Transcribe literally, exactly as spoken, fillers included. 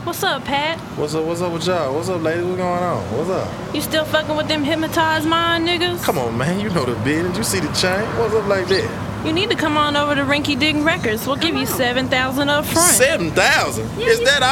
What's up, Pat? What's up, what's up with y'all? What's up, ladies? What's going on? What's up? You still fucking with them hypnotized mind niggas? Come on, man. You know the business. You see the chain. What's up like that? You need to come on over to Rinky Dink Records. We'll give you seven thousand up front. seven thousand? Yeah, Is you- that